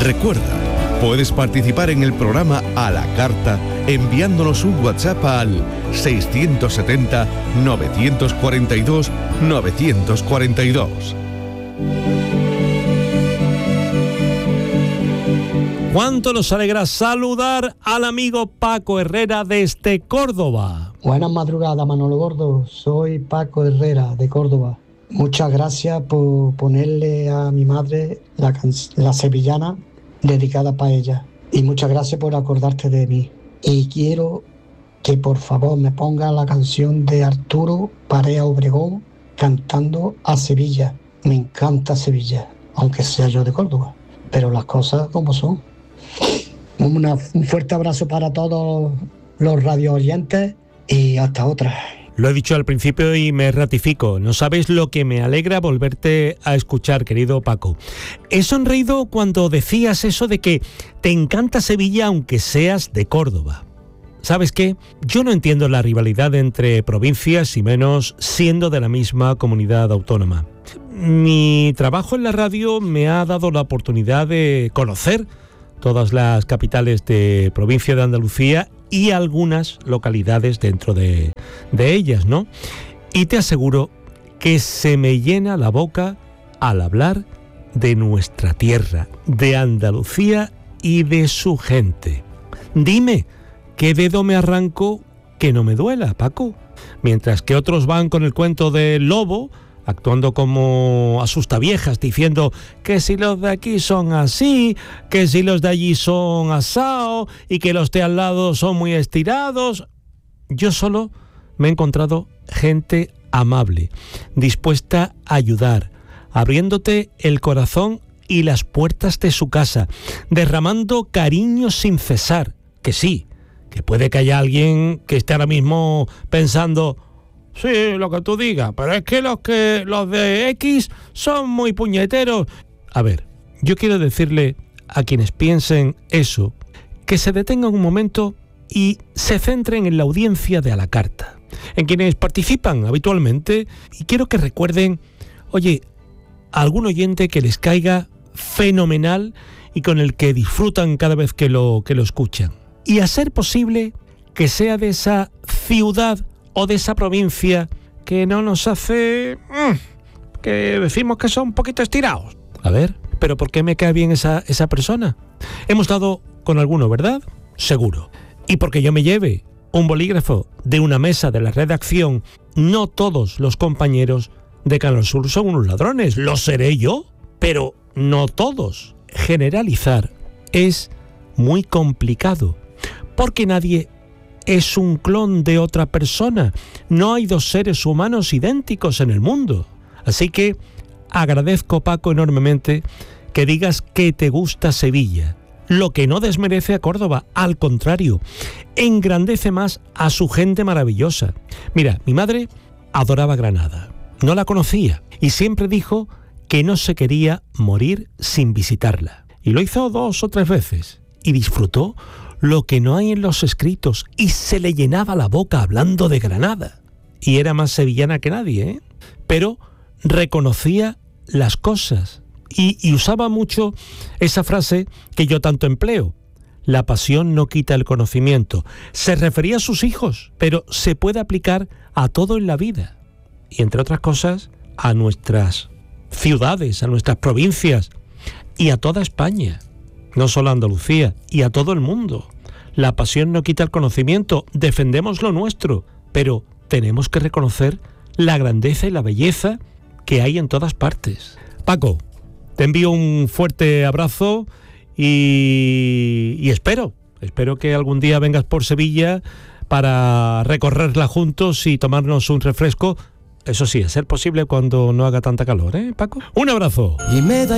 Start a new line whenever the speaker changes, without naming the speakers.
Recuerda, puedes participar en el programa a la carta enviándonos un WhatsApp al 670-942-942.
¿Cuánto nos alegra saludar al amigo Paco Herrera desde Córdoba?
Buenas madrugadas, Manolo Gordo. Soy Paco Herrera de Córdoba. Muchas gracias por ponerle a mi madre la sevillana dedicada para ella. Y muchas gracias por acordarte de mí. Y quiero que por favor me ponga la canción de Arturo Parea Obregón cantando a Sevilla. Me encanta Sevilla, aunque sea yo de Córdoba. Pero las cosas como son. Un fuerte abrazo para todos los radio oyentes y hasta otra.
Lo he dicho al principio y me ratifico. No sabes lo que me alegra volverte a escuchar, querido Paco. He sonreído cuando decías eso de que te encanta Sevilla aunque seas de Córdoba. ¿Sabes qué? Yo no entiendo la rivalidad entre provincias y menos siendo de la misma comunidad autónoma. Mi trabajo en la radio me ha dado la oportunidad de conocer todas las capitales de provincia de Andalucía y algunas localidades dentro de ellas, ¿no? Y te aseguro que se me llena la boca al hablar de nuestra tierra, de Andalucía y de su gente. Dime, ¿qué dedo me arranco que no me duela, Paco? Mientras que otros van con el cuento del lobo, actuando como asustaviejas, diciendo que si los de aquí son así, que si los de allí son asao y que los de al lado son muy estirados. Yo solo me he encontrado gente amable, dispuesta a ayudar, abriéndote el corazón y las puertas de su casa, derramando cariño sin cesar. Que sí, que puede que haya alguien que esté ahora mismo pensando: sí, lo que tú digas, pero es que los de X son muy puñeteros. A ver, yo quiero decirle a quienes piensen eso, que se detengan un momento y se centren en la audiencia de A la Carta, en quienes participan habitualmente, y quiero que recuerden, oye, a algún oyente que les caiga fenomenal y con el que disfrutan cada vez que lo escuchan. Y a ser posible que sea de esa ciudad o de esa provincia que no nos hace... que decimos que son un poquito estirados. A ver, ¿pero por qué me cae bien esa persona? Hemos dado con alguno, ¿verdad? Seguro. Y porque yo me lleve un bolígrafo de una mesa de la redacción, no todos los compañeros de Canal Sur son unos ladrones. Lo seré yo, pero no todos. Generalizar es muy complicado, porque nadie es un clon de otra persona. No hay dos seres humanos idénticos en el mundo. Así que agradezco, Paco, enormemente que digas que te gusta Sevilla, lo que no desmerece a Córdoba, al contrario, engrandece más a su gente maravillosa. Mira, mi madre adoraba Granada, no la conocía y siempre dijo que no se quería morir sin visitarla. Y lo hizo 2 o 3 veces y disfrutó lo que no hay en los escritos, y se le llenaba la boca hablando de Granada. Y era más sevillana que nadie, ¿eh? Pero reconocía las cosas y usaba mucho esa frase que yo tanto empleo: la pasión no quita el conocimiento. Se refería a sus hijos, pero se puede aplicar a todo en la vida. Y entre otras cosas, a nuestras ciudades, a nuestras provincias y a toda España. No solo a Andalucía, y a todo el mundo. La pasión no quita el conocimiento, defendemos lo nuestro, pero tenemos que reconocer la grandeza y la belleza que hay en todas partes. Paco, te envío un fuerte abrazo y espero que algún día vengas por Sevilla para recorrerla juntos y tomarnos un refresco. Eso sí, a ser posible cuando no haga tanta calor, ¿eh, Paco? Un abrazo.